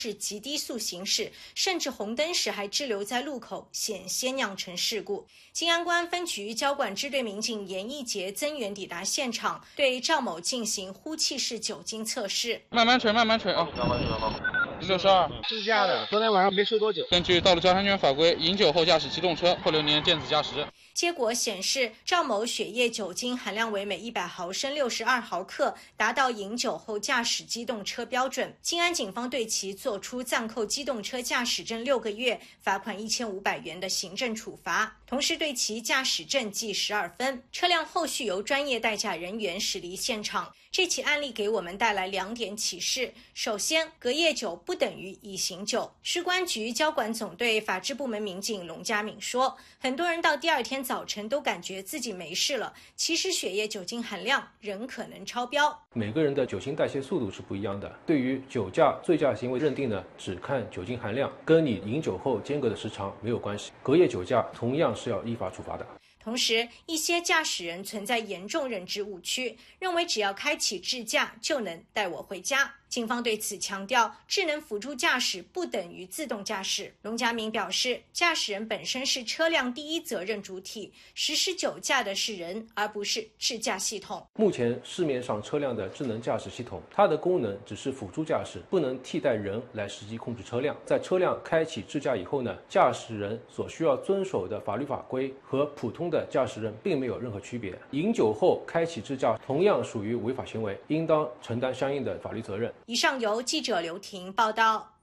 是极低速行驶，甚至红灯时还滞留在路口，险些酿成事故。静安公安分局交管支队民警严义杰增援抵达现场，对赵某进行呼气式酒精测试。 慢慢吹啊！62， 自驾的，昨天晚上没睡多久。 根据道路交通安全法规，饮酒后驾驶机动车或流年电子驾驶。 结果显示，赵某血液酒精含量为每100毫升62毫克，达到饮酒后驾驶机动车标准。静安警方对其作出暂扣机动车驾驶证6个月、罚款1500元的行政处罚，同时对其驾驶证记12分。车辆后续由专业代驾人员驶离现场。这起案例给我们带来2点启示：首先，隔夜酒不等于已醒酒。市公安局交管总队法制部门民警龙家敏说，很多人到第2天早晨都感觉自己没事了，其实血液酒精含量仍可能超标。 每个人的酒精代谢速度是不一样的，对于酒驾、醉驾行为认定呢，只看酒精含量，跟你饮酒后间隔的时长没有关系。隔夜酒驾同样是要依法处罚的。 同时，一些驾驶人存在严重认知误区，认为只要开启智驾就能带我回家。警方对此强调，智能辅助驾驶不等于自动驾驶。龙家明表示，驾驶人本身是车辆第一责任主体，实施酒驾的是人，而不是智驾系统。 目前市面上车辆的智能驾驶系统，它的功能只是辅助驾驶，不能替代人来实际控制车辆。在车辆开启智驾以后呢，驾驶人所需要遵守的法律法规和普通的驾驶人并没有任何区别。饮酒后开启智驾同样属于违法行为，应当承担相应的法律责任。 以上由记者刘婷报道。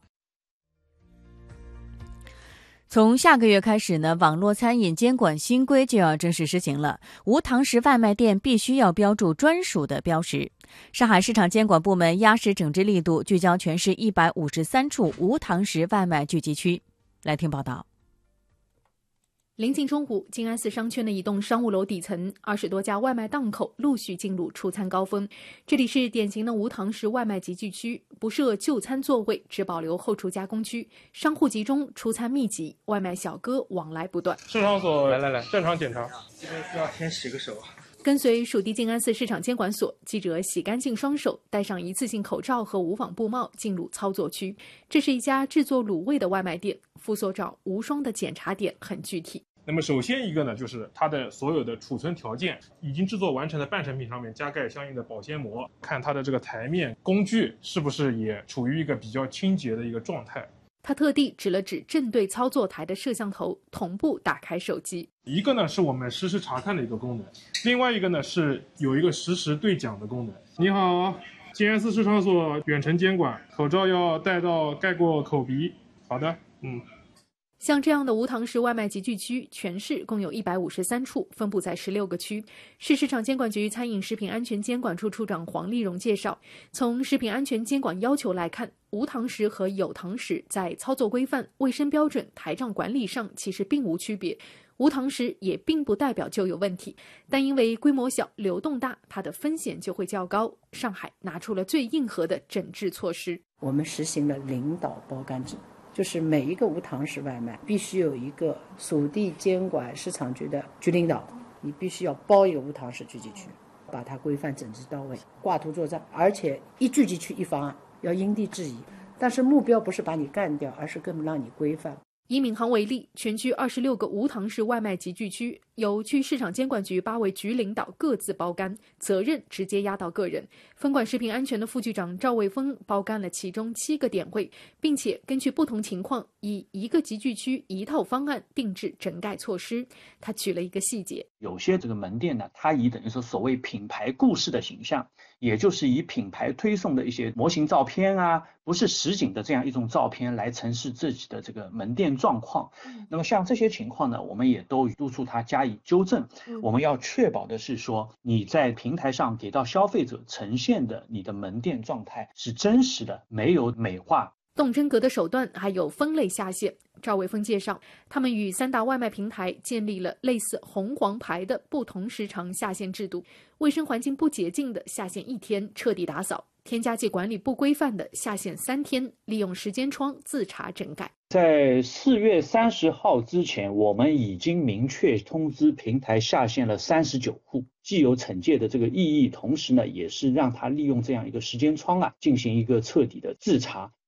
从下个月开始呢，网络餐饮监管新规就要正式实行了。无堂食外卖店必须要标注专属的标识。上海市场监管部门压实整治力度，聚焦全市153处无堂食外卖聚集区。来听报道。 临近中午，静安寺商圈的一栋商务楼底层，20多家外卖档口陆续进入出餐高峰。这里是典型的无堂食外卖集聚区，不设就餐座位，只保留后厨加工区，商户集中，出餐密集，外卖小哥往来不断。 市场所来，正常检查。 这边需要先洗个手。 跟随属地静安寺市场监管所，记者洗干净双手，戴上一次性口罩和无纺布帽，进入操作区。这是一家制作卤味的外卖店，副所长吴双的检查点很具体。 那么首先一个呢，就是它的所有的储存条件，已经制作完成的半成品上面加盖相应的保鲜膜，看它的这个台面工具是不是也处于一个比较清洁的一个状态。 他特地指了指正对操作台的摄像头，同步打开手机。 一个呢是我们实时查看的一个功能，另外一个呢是有一个实时对讲的功能。你好，静安寺市场所远程监管，口罩要戴到盖过口鼻。好的， 像这样的无堂食外卖集聚区，全市共有153处，分布在16个区。市市场监管局餐饮食品安全监管处处长黄丽蓉介绍，从食品安全监管要求来看，无堂食和有堂食在操作规范、卫生标准、台账管理上其实并无区别。无堂食也并不代表就有问题，但因为规模小、流动大，它的风险就会较高。上海拿出了最硬核的整治措施， 我们实行了领导包干制。就是每一个无堂食外卖必须有一个属地监管市场局的局领导，你必须要包一个无堂食聚集区，把它规范整治到位，挂图作战，而且一聚集区一方案，要因地制宜。但是目标不是把你干掉，而是更让你规范。 以闵行为例，全区26个无堂食外卖集聚区，由区市场监管局8位局领导各自包干，责任直接压到个人。分管食品安全的副局长赵卫峰包干了其中7个点位，并且根据不同情况，以一个集聚区一套方案定制整改措施。他举了一个细节， 有些这个门店呢，它以等于说所谓品牌故事的形象，也就是以品牌推送的一些模型照片啊，不是实景的这样一种照片来陈述自己的这个门店状况。那么像这些情况呢，我们也都督促他加以纠正。我们要确保的是说，你在平台上给到消费者呈现的你的门店状态是真实的，没有美化。 动真格的手段还有分类下线。赵伟峰介绍，他们与3大外卖平台建立了类似红黄牌的不同时长下线制度，卫生环境不洁净的下线1天彻底打扫，添加剂管理不规范的下线3天，利用时间窗自查整改。 在4月30号之前，我们已经明确通知平台下线了39户，既有惩戒的这个意义，同时呢，也是让他利用这样一个时间窗进行一个彻底的自查。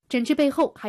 整治背后还